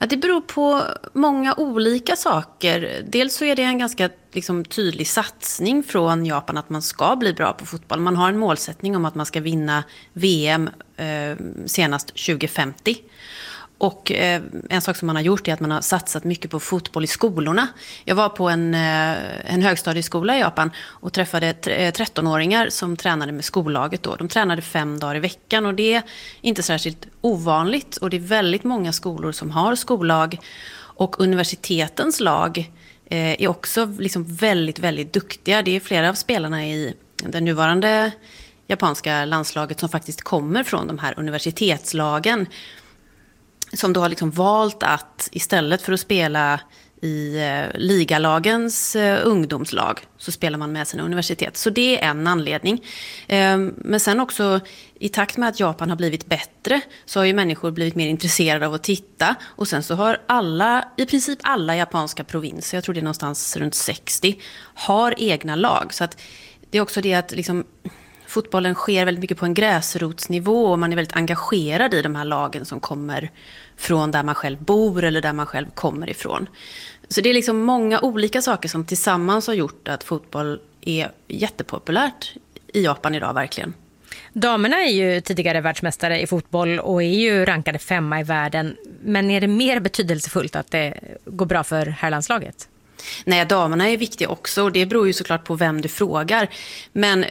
Ja, det beror på många olika saker. Dels så är det en ganska tydlig satsning från Japan att man ska bli bra på fotboll. Man har en målsättning om att man ska vinna VM senast 2050. Och en sak som man har gjort är att man har satsat mycket på fotboll i skolorna. Jag var på en högstadieskola i Japan och träffade 13-åringar som tränade med skollaget då. De tränade 5 dagar i veckan och det är inte särskilt ovanligt. Och det är väldigt många skolor som har skollag. Och universitetens lag är också väldigt, väldigt duktiga. Det är flera av spelarna i den nuvarande japanska landslaget som faktiskt kommer från de här universitetslagen. Som då har valt att istället för att spela i ligalagens ungdomslag så spelar man med sina universitet. Så det är en anledning. Men sen också i takt med att Japan har blivit bättre så har ju människor blivit mer intresserade av att titta. Och sen så har i princip alla japanska provinser, jag tror det är någonstans runt 60, har egna lag. Så att det är också det att fotbollen sker väldigt mycket på en gräsrotsnivå och man är väldigt engagerad i de här lagen som kommer från där man själv bor eller där man själv kommer ifrån. Så det är många olika saker som tillsammans har gjort att fotboll är jättepopulärt i Japan idag verkligen. Damerna är ju tidigare världsmästare i fotboll och är ju rankade 5 i världen. Men är det mer betydelsefullt att det går bra för herrlandslaget? Nej, damerna är viktiga också och det beror ju såklart på vem du frågar. Men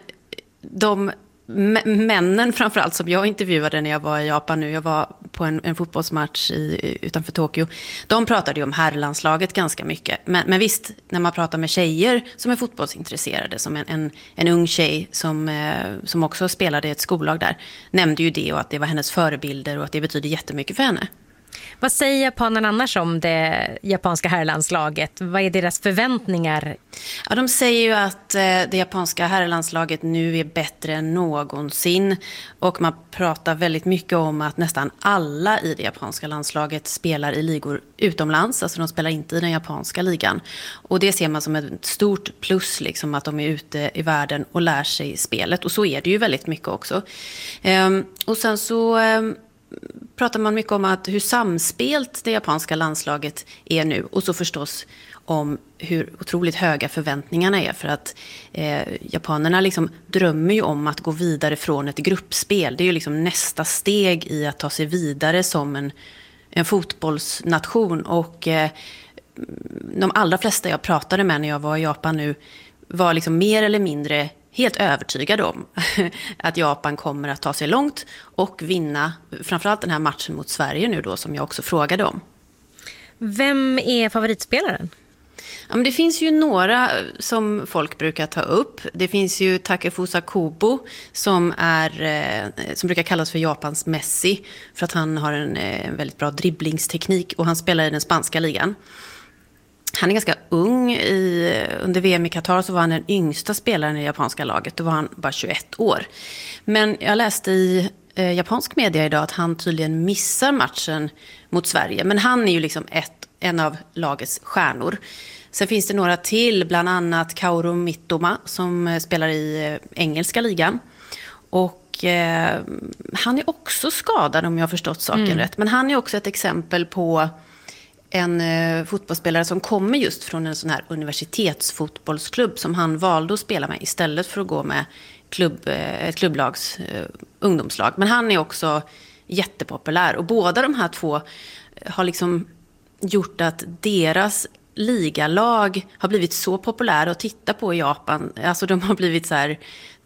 de männen framförallt som jag intervjuade när jag var i Japan nu, jag var på en fotbollsmatch utanför Tokyo, de pratade ju om herrlandslaget ganska mycket. Men visst, när man pratar med tjejer som är fotbollsintresserade, som en ung tjej som också spelade i ett skollag där, nämnde ju det och att det var hennes förebilder och att det betyder jättemycket för henne. Vad säger japanerna annars om det japanska herrlandslaget? Vad är deras förväntningar? Ja, de säger ju att det japanska herrlandslaget nu är bättre än någonsin. Och man pratar väldigt mycket om att nästan alla i det japanska landslaget spelar i ligor utomlands. Alltså de spelar inte i den japanska ligan. Och det ser man som ett stort plus att de är ute i världen och lär sig spelet. Och så är det ju väldigt mycket också. Och sen så pratar man mycket om hur samspelt det japanska landslaget är nu. Och så förstås om hur otroligt höga förväntningarna är. För att japanerna drömmer ju om att gå vidare från ett gruppspel. Det är ju nästa steg i att ta sig vidare som en fotbollsnation. Och de allra flesta jag pratade med när jag var i Japan nu var mer eller mindre helt övertygad om att Japan kommer att ta sig långt och vinna framförallt den här matchen mot Sverige nu då som jag också frågade om. Vem är favoritspelaren? Ja, men det finns ju några som folk brukar ta upp. Det finns ju Takefusa Kobo som brukar kallas för Japans Messi för att han har en väldigt bra dribblingsteknik och han spelar i den spanska ligan. Han är ganska ung. Under VM i Qatar så var han den yngsta spelaren i det japanska laget. Då var han bara 21 år. Men jag läste i japansk media idag att han tydligen missar matchen mot Sverige. Men han är ju en av lagets stjärnor. Sen finns det några till, bland annat Kaoru Mitoma som spelar i engelska ligan. Och han är också skadad om jag har förstått saken rätt. Men han är också ett exempel på en fotbollsspelare som kommer just från en sån här universitetsfotbollsklubb som han valde att spela med istället för att gå med ett klubblags ungdomslag. Men han är också jättepopulär och båda de här två har gjort att deras ligalag har blivit så populära att titta på i Japan. Alltså de har blivit så här,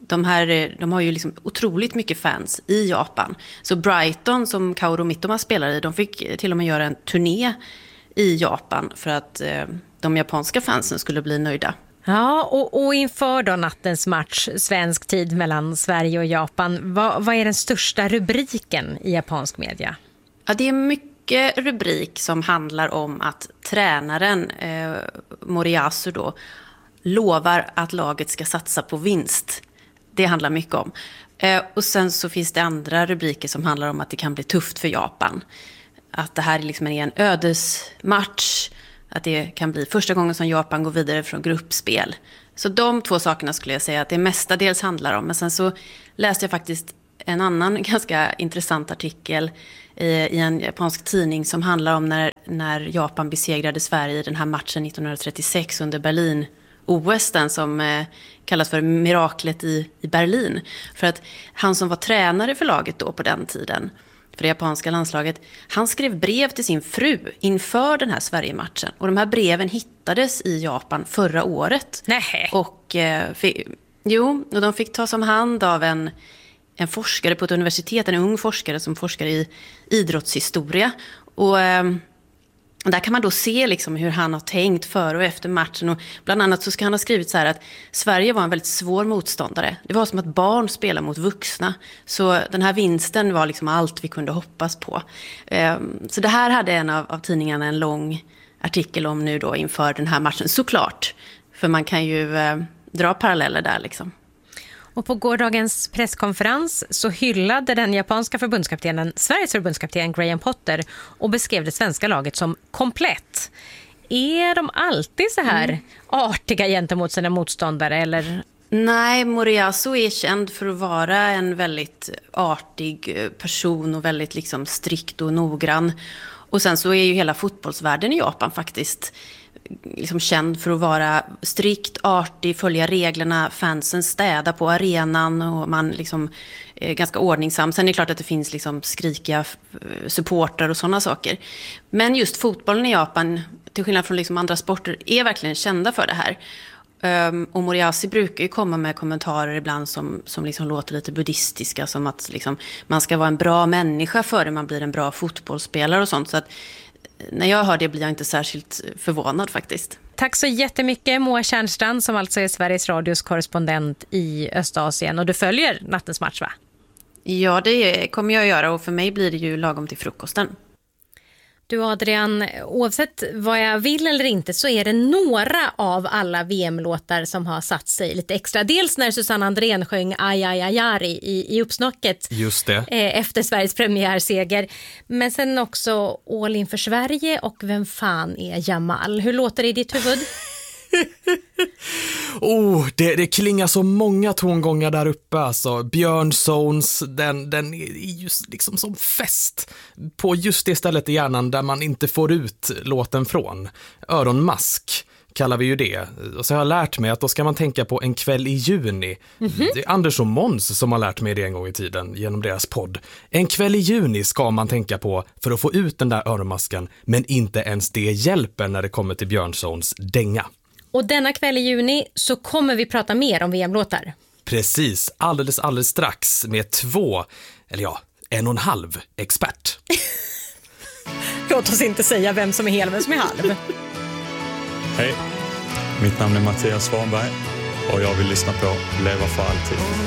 de har ju otroligt mycket fans i Japan. Så Brighton som Kaoru Mitoma spelar i, de fick till och med göra en turné i Japan för att de japanska fansen skulle bli nöjda. Ja, och inför då nattens match, svensk tid mellan Sverige och Japan, vad är den största rubriken i japansk media? Ja, det är mycket rubrik som handlar om att tränaren Moriyasu då lovar att laget ska satsa på vinst. Det handlar mycket om. Och sen så finns det andra rubriker som handlar om att det kan bli tufft för Japan. Att det här är en ödesmatch. Att det kan bli första gången som Japan går vidare från gruppspel. Så de två sakerna skulle jag säga att det mestadels handlar om. Men sen så läste jag faktiskt en annan ganska intressant artikel i en japansk tidning som handlar om när Japan besegrade Sverige i den här matchen 1936 under Berlin-OS, den som kallas för miraklet i Berlin. För att han som var tränare för laget då på den tiden, för det japanska landslaget, han skrev brev till sin fru inför den här Sverige-matchen. Och de här breven hittades i Japan förra året. Nej. Och och de fick tas om hand av en forskare på ett universitet, en ung forskare som forskar i idrottshistoria. Och där kan man då se liksom hur han har tänkt före och efter matchen. Och bland annat så ska han ha skrivit så här att Sverige var en väldigt svår motståndare. Det var som att barn spelar mot vuxna. Så den här vinsten var liksom allt vi kunde hoppas på. Så det här hade en av tidningarna en lång artikel om nu då inför den här matchen. Såklart, för man kan ju dra paralleller där liksom. Och på gårdagens presskonferens så hyllade den japanska förbundskaptenen Sveriges förbundskapten Graham Potter och beskrev det svenska laget som komplett. Är de alltid så här artiga gentemot sina motståndare eller? Nej, Moriyasu är känd för att vara en väldigt artig person och väldigt liksom strikt och noggrann. Och sen så är ju hela fotbollsvärlden i Japan faktiskt liksom känd för att vara strikt, artig, följa reglerna, fansen städa på arenan och man liksom är ganska ordningsam. Sen är det klart att det finns liksom skrikiga supportrar och sådana saker. Men just fotbollen i Japan, till skillnad från liksom andra sporter, är verkligen kända för det här. Och Moriyasu brukar ju komma med kommentarer ibland som liksom låter lite buddhistiska, som att liksom man ska vara en bra människa före man blir en bra fotbollsspelare och sånt. Så att när jag hör det blir jag inte särskilt förvånad faktiskt. Tack så jättemycket Moa Tjärnstrand som alltså är Sveriges Radios korrespondent i Östasien. Och du följer nattens match, va? Ja, det kommer jag att göra och för mig blir det ju lagom till frukosten. Du Adrian, oavsett vad jag vill eller inte så är det några av alla VM-låtar som har satt sig lite extra. Dels när Susanne Andrén sjöng Aj, aj, aj, aj i uppsnacket. Just det. Efter Sveriges premiärseger. Men sen också All in för Sverige och Vem fan är Jamal? Hur låter det i ditt huvud? Det klingar så många tongångar där uppe alltså. Björn Zones, den är just liksom som fest på just det stället i hjärnan där man inte får ut låten från. Öronmask kallar vi ju det. Och så har jag lärt mig att då ska man tänka på En kväll i juni. Det är Anders och Måns som har lärt mig det en gång i tiden genom deras podd. En kväll i juni ska man tänka på för att få ut den där öronmasken, men inte ens det hjälper när det kommer till Björn Zones dänga. Och denna kväll i juni så kommer vi prata mer om VM-låtar. Precis, alldeles strax med 1,5 expert. Låt oss inte säga vem som är hel och vem som är halv. Hej, mitt namn är Mattias Svanberg och jag vill lyssna på Leva för alltid.